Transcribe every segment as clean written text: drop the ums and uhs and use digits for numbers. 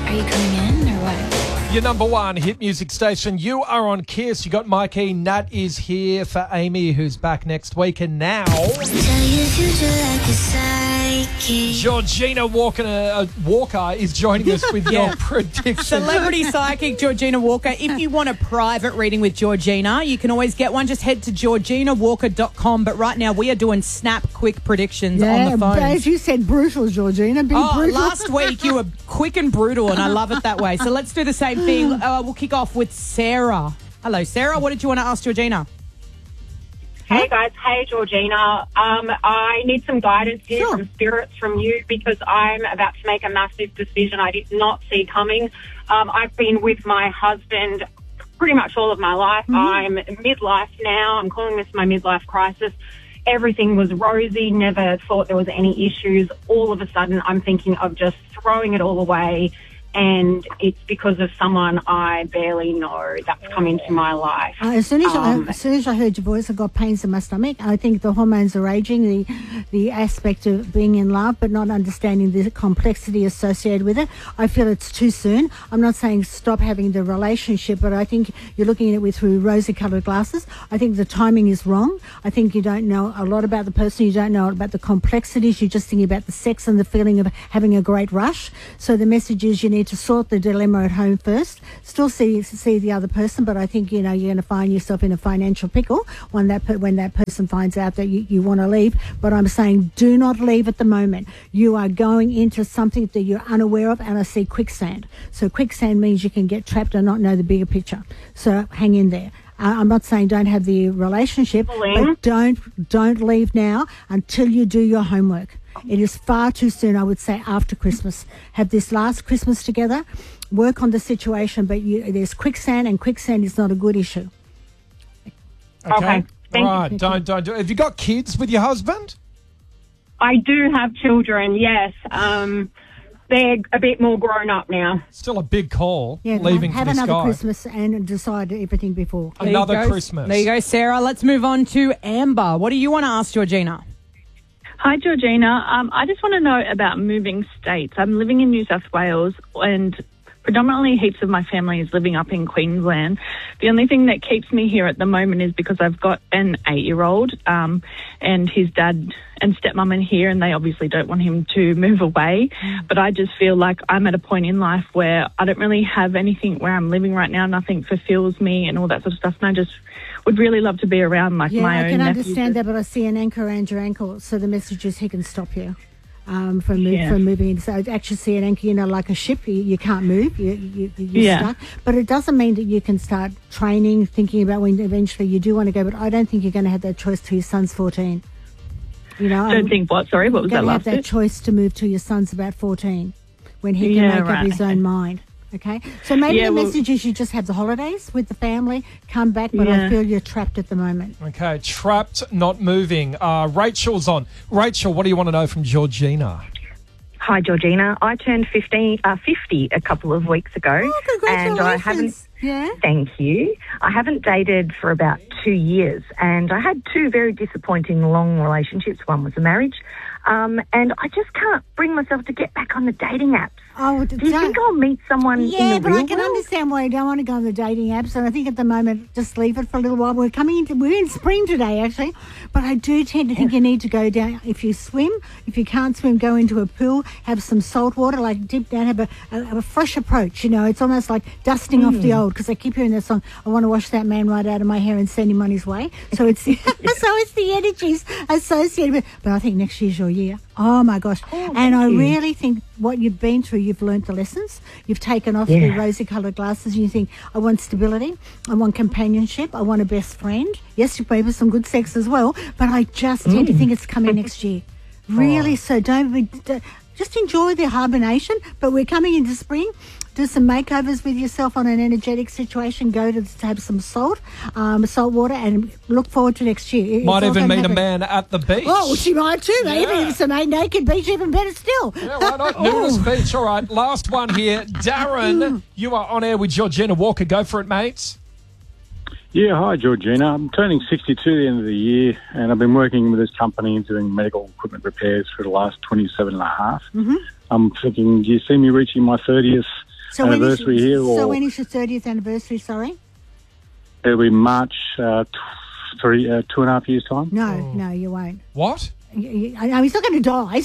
Are you coming in or what? Your number one hit music station. You are on Kiss. You got Mikey. Nat is here for Amy, who's back next week. And now, Georgina Walker is joining us with your prediction. Celebrity psychic Georgina Walker. If you want a private reading with Georgina, you can always get one. Just head to georginawalker.com. But right now, we are doing snap quick predictions on the phone. As you said, brutal, Georgina. Brutal. Last week you were quick and brutal, and I love it that way. So let's do the same thing. We'll kick off with Sarah. Hello, Sarah. What did you want to ask Georgina? Hey, guys. Hey, Georgina. I need some guidance here from spirits from you because I'm about to make a massive decision I did not see coming. I've been with my husband pretty much all of my life. Mm-hmm. I'm midlife now. I'm calling this my midlife crisis. Everything was rosy, never thought there was any issues. All of a sudden, I'm thinking of just throwing it all away. And it's because of someone I barely know that's come into my life. As soon as I heard your voice, I got pains in my stomach. I think the hormones are raging, the aspect of being in love but not understanding the complexity associated with it. I feel it's too soon. I'm not saying stop having the relationship, but I think you're looking at it through rosy-coloured glasses. I think the timing is wrong. I think you don't know a lot about the person. You don't know about the complexities. You're just thinking about the sex and the feeling of having a great rush. So the message is you need to sort the dilemma at home first. Still see the other person, but I think you're going to find yourself in a financial pickle when that person finds out that you want to leave. But I'm saying do not leave at the moment. You are going into something that you're unaware of, and I see quicksand. So quicksand means you can get trapped and not know the bigger picture. So hang in there. I'm not saying don't have the relationship, but don't leave now until you do your homework. It is far too soon, I would say, after Christmas. Have this last Christmas together, work on the situation, but there's quicksand, and quicksand is not a good issue. Okay. Right, don't do it. Have you got kids with your husband? I do have children, yes. They're a bit more grown up now. Still a big call, leaving have for this another guy. Christmas and decide everything before. Another Christmas. There you go, Sarah. Let's move on to Amber. What do you want to ask Georgina? Hi, Georgina. I just want to know about moving states. I'm living in New South Wales and predominantly heaps of my family is living up in Queensland. The only thing that keeps me here at the moment is because I've got an 8-year-old and his dad and stepmom in here, and they obviously don't want him to move away. But I just feel like I'm at a point in life where I don't really have anything where I'm living right now. Nothing fulfills me and all that sort of stuff. And I just would really love to be around my own nephews. I can understand that, but I see an anchor around your ankle, so the message is he can stop you from moving in. So I actually see an anchor, like a ship. You can't move. You're stuck. But it doesn't mean that you can start training, thinking about when eventually you do want to go. But I don't think you're going to have that choice till your son's 14. Don't think what? Sorry, what was that last bit? You're going to have that choice to move till your son's about 14 when he can make up his own mind. Okay, so maybe the message is you just have the holidays with the family, come back, but I feel you're trapped at the moment. Okay, trapped, not moving. Rachel's on. Rachel, what do you want to know from Georgina? Hi, Georgina. I turned 50 a couple of weeks ago. Oh, congratulations. And I haven't, thank you. I haven't dated for about 2 years, and I had 2 very disappointing long relationships. One was a marriage, and I just can't bring myself to get back on the dating apps. Oh, do you think I'll meet someone in the real but I can world? understand why you don't want to go on the dating apps, and I think at the moment just leave it for a little while. We're in spring today, actually, but I do tend to think you need to go down. If you swim, if you can't swim, go into a pool, have some salt water, like dip down, have a fresh approach. It's almost like dusting off the old, because they keep hearing that song, I want to wash that man right out of my hair and send him on his way. So it's the energies associated with it. But I think next year's your year. Oh, my gosh. And I really think what you've been through, you've learnt the lessons. You've taken off the rosy-coloured glasses and you think, I want stability, I want companionship, I want a best friend. Yes, you pay for some good sex as well, but I just tend to think it's coming next year. Really, so just enjoy the hibernation, but we're coming into spring. Do some makeovers with yourself on an energetic situation. Go to have some salt water, and look forward to next year. Might even meet a man at the beach. Oh, she might too. Maybe if some naked beach, even better still. Yeah, why not? Nudist beach. All right, last one here. Darren, you are on air with Georgina Walker. Go for it, mates. Yeah, hi, Georgina. I'm turning 62 at the end of the year, and I've been working with this company doing medical equipment repairs for the last 27 and a half. I'm thinking, do you see me reaching my 30th anniversary here. So when is your 30th anniversary, sorry? It'll be March 2.5 years' time. No, you won't. What? He's not going to die.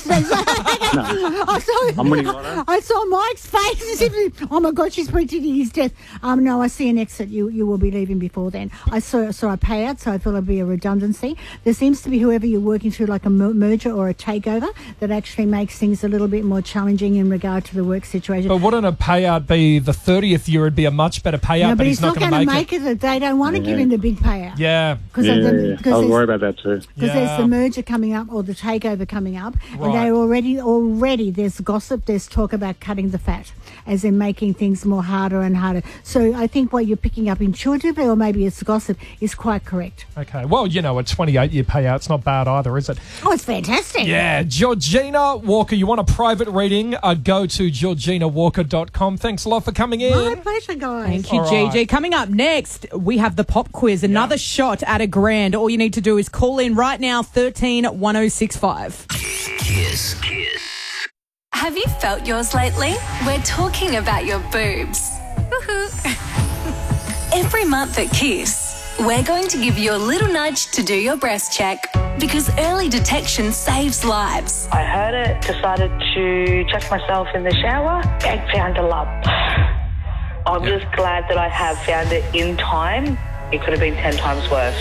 I'm winning lotto. I saw Mike's face. Oh my God, she's predicting his death. No, I see an exit. You will be leaving before then. I saw a payout, so I thought it'd be a redundancy. There seems to be whoever you're working through, like a merger or a takeover, that actually makes things a little bit more challenging in regard to the work situation. But wouldn't a payout be the 30th year? It'd be a much better payout. No, but he's not going to make it. They don't want to give him the big payout. Yeah. I was worried about that too. Because there's the merger coming up, or the takeover coming up, and they're already there's gossip, there's talk about cutting the fat, as in making things more harder and harder. So I think what you're picking up intuitively, or maybe it's gossip, is quite correct. Okay, well, a 28-year payout's not bad either, is it? Oh, it's fantastic. Yeah, Georgina Walker, you want a private reading? Go to georginawalker.com. Thanks a lot for coming in. My pleasure, guys. Thank you, Gigi. Coming up next, we have the pop quiz, another shot at $1,000. All you need to do is call in right now, 131065. Kiss. Have you felt yours lately? We're talking about your boobs. Woohoo. Every month at Kiss, we're going to give you a little nudge to do your breast check, because early detection saves lives. I heard it, decided to check myself in the shower, and found a lump. I'm just glad that I have found it in time. It could have been 10 times worse.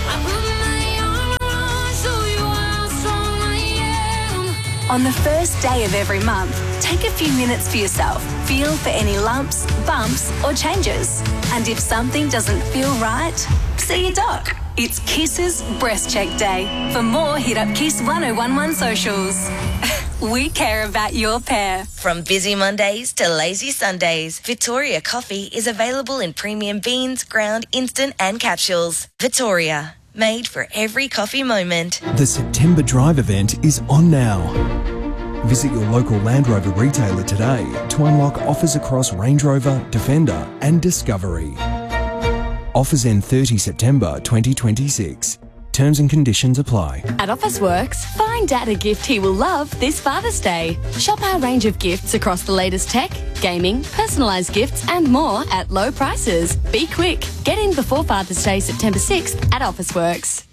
On the first day of every month, take a few minutes for yourself. Feel for any lumps, bumps, or changes. And if something doesn't feel right, see your doc. It's Kiss's Breast Check Day. For more, hit up Kiss 1011 socials. We care about your pair. From busy Mondays to lazy Sundays, Victoria Coffee is available in premium beans, ground, instant and capsules. Victoria, made for every coffee moment. The September Drive event is on now. Visit your local Land Rover retailer today to unlock offers across Range Rover, Defender and Discovery. Offers end 30 September 2026. Terms and conditions apply. At Officeworks, find Dad a gift he will love this Father's Day. Shop our range of gifts across the latest tech, gaming, personalised gifts and more at low prices. Be quick. Get in before Father's Day, September 6th at Officeworks.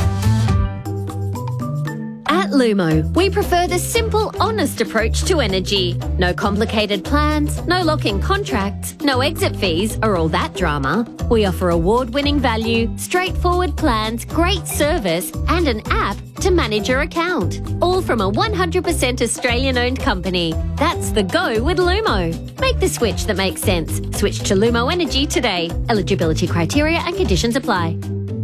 At Lumo, we prefer the simple, honest approach to energy. No complicated plans, no lock-in contracts, no exit fees or all that drama. We offer award-winning value, straightforward plans, great service and an app to manage your account. All from a 100% Australian-owned company. That's the go with Lumo. Make the switch that makes sense. Switch to Lumo Energy today. Eligibility criteria and conditions apply.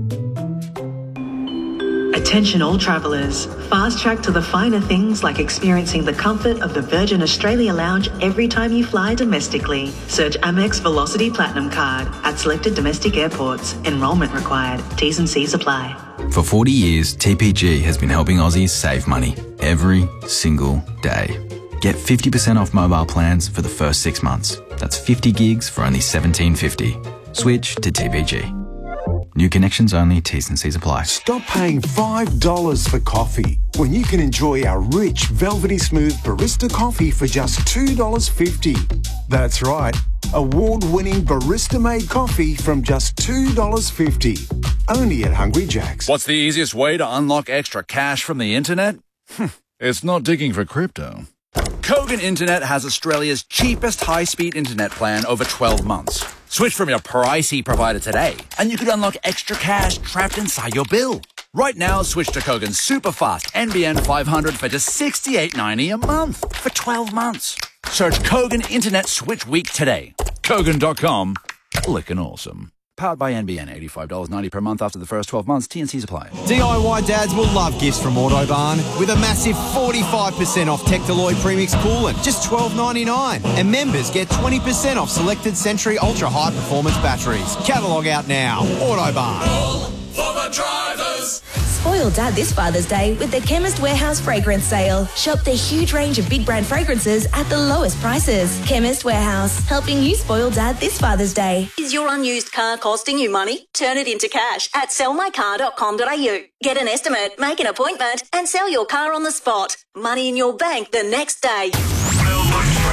Attention all travellers. Fast track to the finer things like experiencing the comfort of the Virgin Australia Lounge every time you fly domestically. Search Amex Velocity Platinum Card at selected domestic airports. Enrolment required. T's and C's apply. For 40 years, TPG has been helping Aussies save money every single day. Get 50% off mobile plans for the first 6 months. That's 50 gigs for only $17.50. Switch to TPG. New connections only, T's and C's apply. Stop paying $5 for coffee when you can enjoy our rich, velvety smooth barista coffee for just $2.50. That's right, award-winning barista-made coffee from just $2.50. Only at Hungry Jack's. What's the easiest way to unlock extra cash from the internet? It's not digging for crypto. Kogan Internet has Australia's cheapest high-speed internet plan over 12 months. Switch from your pricey provider today, and you could unlock extra cash trapped inside your bill. Right now, switch to Kogan's super fast NBN 500 for just $68.90 a month for 12 months. Search Kogan Internet Switch Week today. Kogan.com. Lickin' awesome. Powered by NBN, $85.90 per month after the first 12 months. T&Cs apply. DIY dads will love gifts from Autobarn with a massive 45% off Tectaloid Premix Coolant, just $12.99. And members get 20% off selected Century Ultra High Performance batteries. Catalogue out now. Autobarn. All for the drivers. Spoil Dad this Father's Day with the Chemist Warehouse Fragrance Sale. Shop the huge range of big brand fragrances at the lowest prices. Chemist Warehouse, helping you spoil Dad this Father's Day. Is your unused car costing you money? Turn it into cash at sellmycar.com.au. Get an estimate, make an appointment and sell your car on the spot. Money in your bank the next day. Melbourne traffic.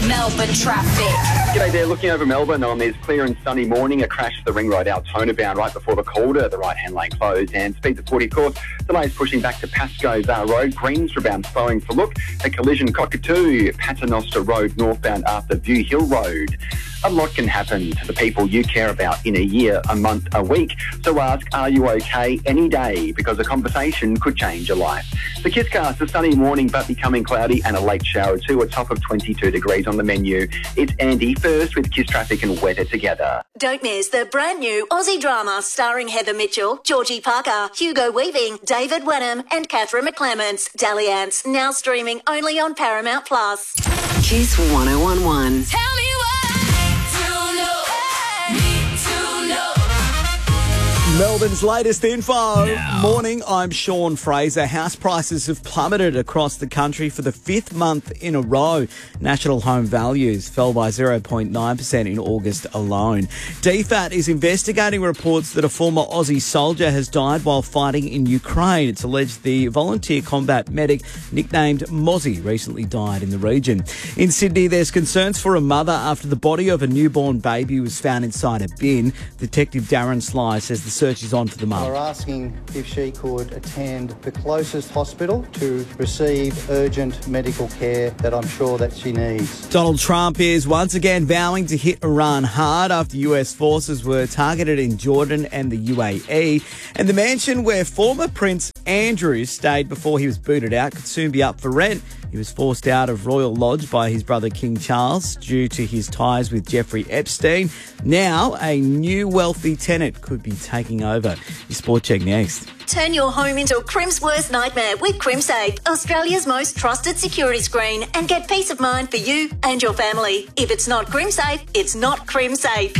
Melbourne traffic. G'day there, looking over Melbourne on this clear and sunny morning. A crash to the Ring Road Altona bound right before the Calder. The right-hand lane closed and speeds at 40 course. Delays pushing back to Pascoe's Road. Greensboro bound slowing for look. A collision Cockatoo, Paternoster Road northbound after View Hill Road. A lot can happen to the people you care about in a year, a month, a week. So ask, are you okay any day? Because a conversation could change your life. The Kisscast, a sunny morning but becoming cloudy and a late shower too. A top of 22 degrees on the menu. It's Andy first with Kiss Traffic and Weather together. Don't miss the brand new Aussie drama starring Heather Mitchell, Georgie Parker, Hugo Weaving, David Wenham and Catherine McClements. Dalliance, now streaming only on Paramount+. Kiss 1011. Tell me Melbourne's latest info. Morning, I'm Sean Fraser. House prices have plummeted across the country for the fifth month in a row. National home values fell by 0.9% in August alone. DFAT is investigating reports that a former Aussie soldier has died while fighting in Ukraine. It's alleged the volunteer combat medic nicknamed Mozzie recently died in the region. In Sydney, there's concerns for a mother after the body of a newborn baby was found inside a bin. Detective Darren Sly says the search is on for the mum. We're asking if she could attend the closest hospital to receive urgent medical care that I'm sure that she needs. Donald Trump is once again vowing to hit Iran hard after US forces were targeted in Jordan and the UAE. And the mansion where former Prince Andrew stayed before he was booted out could soon be up for rent. He was forced out of Royal Lodge by his brother King Charles due to his ties with Jeffrey Epstein. Now, a new wealthy tenant could be taking over. Your Sport Check next. Turn your home into a Crim's worst nightmare with CrimSafe, Australia's most trusted security screen, and get peace of mind for you and your family. If it's not CrimSafe, it's not CrimSafe.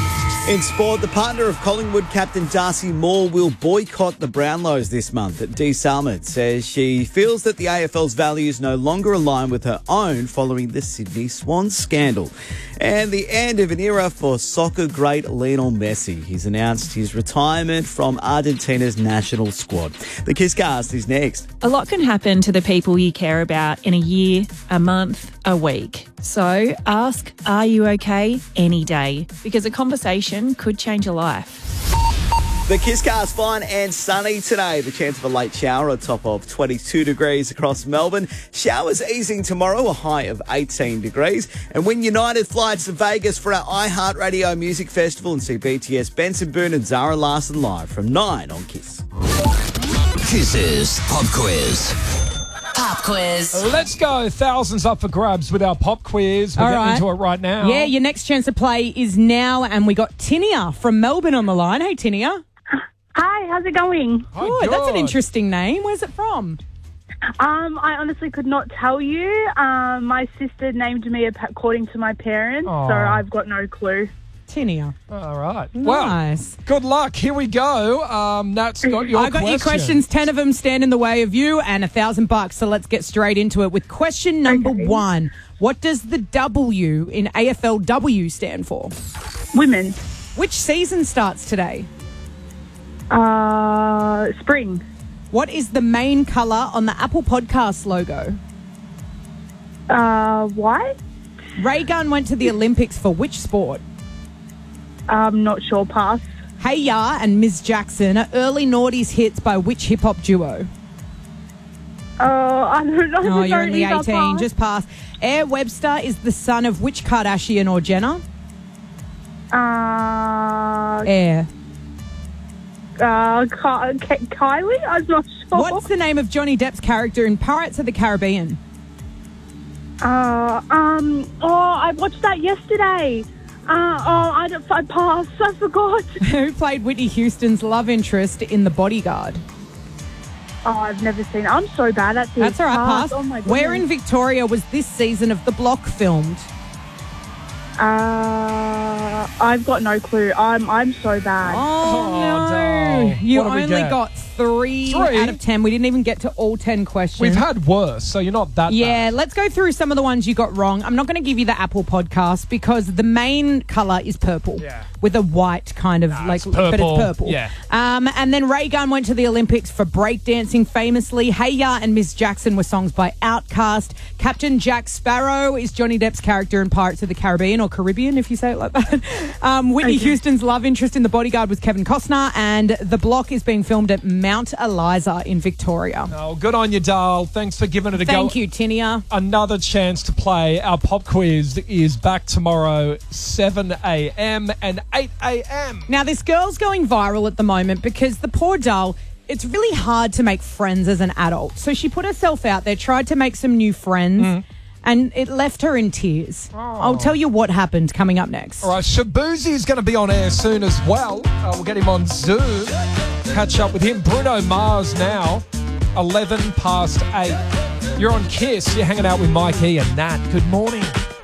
In sport, the partner of Collingwood captain Darcy Moore will boycott the Brownlows this month. Dee Salmond says she feels that the AFL's values no longer align with her own following the Sydney Swans scandal. And the end of an era for soccer great Lionel Messi. He's announced his retirement from Argentina's national squad. The Kisscast is next. A lot can happen to the people you care about in a year, a month, a week. So ask, are you okay any day? Because a conversation could change your life. The Kisscast fine and sunny today. The chance of a late shower, a top of 22 degrees across Melbourne. Showers easing tomorrow, a high of 18 degrees. And when United flies to Vegas for our iHeartRadio Music Festival and see BTS, Benson Boone and Zara Larsson live from 9 on Kiss. Kiss's Pop Quiz. Pop quiz. Let's go. Thousands up for grabs with our pop quiz. We're getting into it right now. Yeah, your next chance to play is now, and we got Tinia from Melbourne on the line. Hey, Tinia. Hi, how's it going? Good. That's an interesting name. Where's it from? I honestly could not tell you. My sister named me according to my parents, so I've got no clue. Tinia. All right. Nice. Well, good luck. Here we go. Nat's got your I got your questions. 10 of them stand in the way of you and $1,000. So let's get straight into it with question number 1. What does the W in AFLW stand for? Women. Which season starts today? Spring. What is the main colour on the Apple Podcasts logo? White. Ray Gunn went to the Olympics for which sport? I'm not sure. Pass. Hey Ya and Ms. Jackson are early noughties hits by which hip-hop duo? I don't know. Oh, you're only 18. Pass. Just pass. Air Webster is the son of which Kardashian or Jenner? Air. Kylie? I'm not sure. What's the name of Johnny Depp's character in Pirates of the Caribbean? I watched that yesterday. I passed. I forgot. Who played Whitney Houston's love interest in The Bodyguard? Oh, I've never seen it. I'm so bad at this. That's all right, pass. Oh, my goodness. Where in Victoria was this season of The Block filmed? I've got no clue. I'm so bad. Oh no. You What do we only get? got 3 out of 10. We didn't even get to all 10 questions. We've had worse, so you're not that bad. Let's go through some of the ones you got wrong. I'm not going to give you the Apple podcast because the main colour is purple with a white kind of but it's purple. Yeah. And then Ray Gunn went to the Olympics for breakdancing famously. Hey Ya and Miss Jackson were songs by Outkast. Captain Jack Sparrow is Johnny Depp's character in Pirates of the Caribbean, or Caribbean if you say it like that. Whitney Houston's love interest in The Bodyguard was Kevin Costner, and The Block is being filmed at Mount Eliza in Victoria. Oh, good on you, Dal. Thanks for giving it a go. Thank you, Tinia. Another chance to play. Our pop quiz is back tomorrow, 7 a.m. and 8 a.m. Now, this girl's going viral at the moment because the poor doll, it's really hard to make friends as an adult. So she put herself out there, tried to make some new friends, and it left her in tears. I'll tell you what happened coming up next. All right, Shabuzi is going to be on air soon as well. We'll get him on Zoom. Catch up with him. Bruno Mars now, 11 past 8. You're on KISS. You're hanging out with Mikey and Nat. Good morning.